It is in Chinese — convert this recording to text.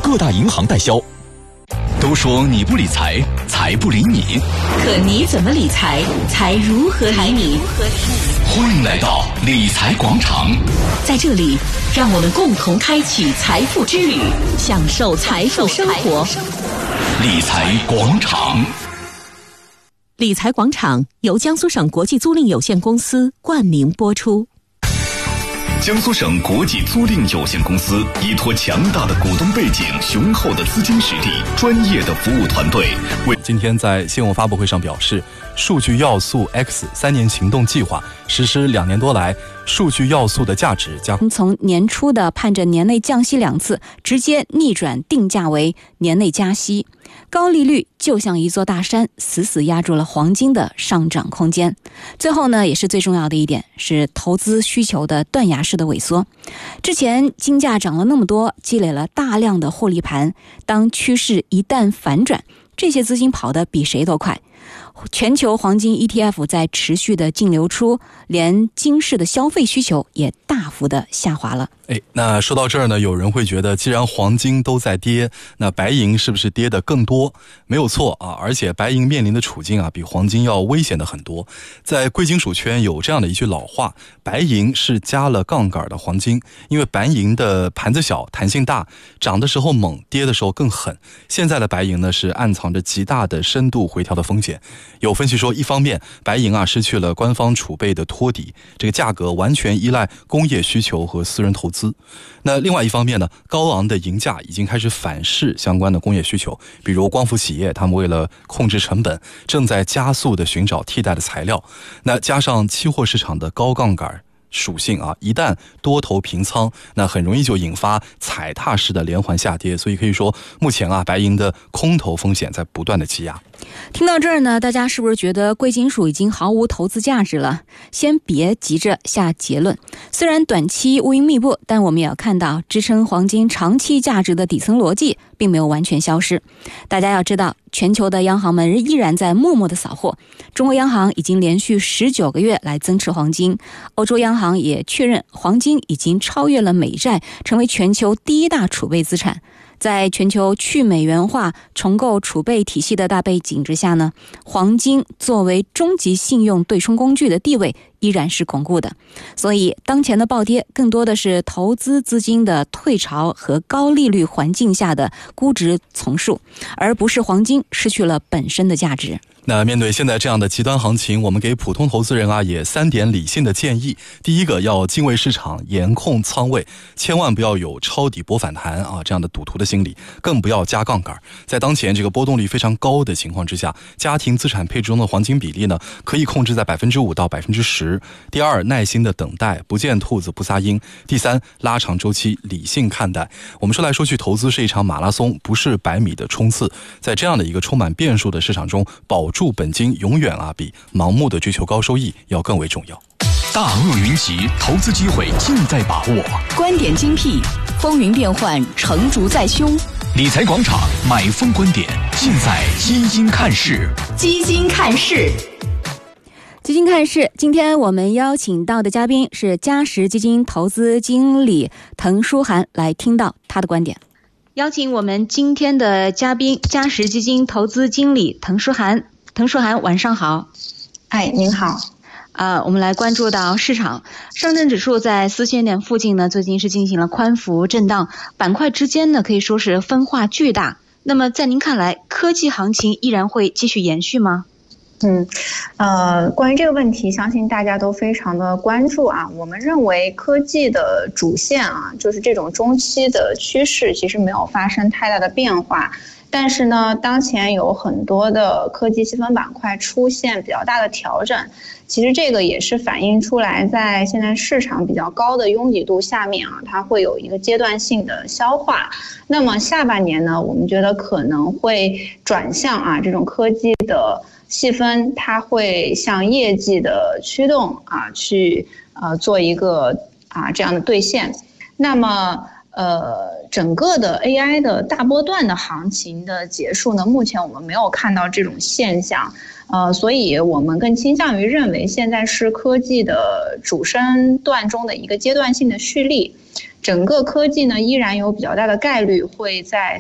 各大银行代销。都说你不理财，财不理你， 可你怎么理财，财如何理你？ 欢迎来到理财广场， 在这里，让我们共同开启财富之旅，享受财富生活。 理财广场。 理财广场由江苏省国际租赁有限公司冠名播出。 江苏省国际租赁有限公司依托强大的股东背景、雄厚的资金实力、专业的服务团队， 今天在新闻发布会上表示，数据要素 X 3年行动计划实施2年多来，数据要素的价值从年初的盼着年内降息2次，直接逆转定价为年内加息。高利率就像一座大山，死死压住了黄金的上涨空间。最后呢，也是最重要的一点，是投资需求的断崖式的萎缩。之前金价涨了那么多，积累了大量的获利盘，当趋势一旦反转，这些资金跑得比谁都快。全球黄金 ETF 在持续的净流出，连金市的消费需求也大幅的下滑了。 那说到这儿呢，有人会觉得，既然黄金都在跌，那白银是不是跌得更多？没有错啊，而且白银面临的处境啊，比黄金要危险的很多。在贵金属圈有这样的一句老话，白银是加了杠杆的黄金，因为白银的盘子小，弹性大，涨的时候猛，跌的时候更狠。现在的白银呢，是暗藏着极大的深度回调的风险。有分析说，一方面白银啊失去了官方储备的托底，这个价格完全依赖工业需求和私人投资。那另外一方面呢，高昂的银价已经开始反噬相关的工业需求，比如光伏企业，他们为了控制成本，正在加速的寻找替代的材料。那加上期货市场的高杠杆属性啊，一旦多头平仓，那很容易就引发踩踏式的连环下跌。所以可以说，目前啊，白银的空头风险在不断的积压。 听到这儿呢，大家是不是觉得贵金属已经毫无投资价值了？先别急着下结论。虽然短期乌云密布，但我们也要看到支撑黄金长期价值的底层逻辑并没有完全消失。大家要知道，全球的央行们依然在默默的扫货。中国央行已经连续19个月来增持黄金，欧洲央行也确认黄金已经超越了美债，成为全球第1大储备资产。在全球去美元化、重构储备体系的大背景之下呢，黄金作为终极信用对冲工具的地位依然是巩固的。所以当前的暴跌更多的是投资资金的退潮和高利率环境下的估值丛述，而不是黄金失去了本身的价值。 那面对现在这样的极端行情，我们给普通投资人啊也3点理性的建议。第一个，要敬畏市场，严控仓位，千万不要有抄底博反弹啊这样的赌徒的心理，更不要加杠杆。在当前这个波动率非常高的情况之下，家庭资产配置中的黄金比例呢，可以控制在5%到10%。第二，耐心的等待，不见兔子不撒鹰。第三，拉长周期，理性看待。我们说来说去，投资是一场马拉松，不是100米的冲刺。在这样的一个充满变数的市场中，保住本金永远啊比盲目的追求高收益要更为重要。 大鳄云集，投资机会尽在把握。 观点精辟，风云变幻，成竹在胸。 理财广场，买风观点，尽在基金看市。 基金看市。 基金看市，今天我们邀请到的嘉宾是嘉实基金投资经理滕书涵，来听到他的观点。邀请我们今天的嘉宾，嘉实基金投资经理滕书涵。滕书涵，晚上好。 您好。 我们来关注到市场，上证指数在4000点附近呢，最近是进行了宽幅震荡，板块之间呢可以说是分化巨大。那么在您看来，科技行情依然会继续延续吗？ 关于这个问题，相信大家都非常的关注啊。我们认为科技的主线啊，就是这种中期的趋势，其实没有发生太大的变化。但是呢，当前有很多的科技细分板块出现比较大的调整，其实这个也是反映出来在现在市场比较高的拥挤度下面啊，它会有一个阶段性的消化。那么下半年呢，我们觉得可能会转向啊这种科技的细分，它会向业绩的驱动啊去做一个这样的兑现。那么整个的 AI 的大波段的行情的结束呢，目前我们没有看到这种现象，所以我们更倾向于认为现在是科技的主升段中的一个阶段性的蓄力。整个科技呢，依然有比较大的概率会在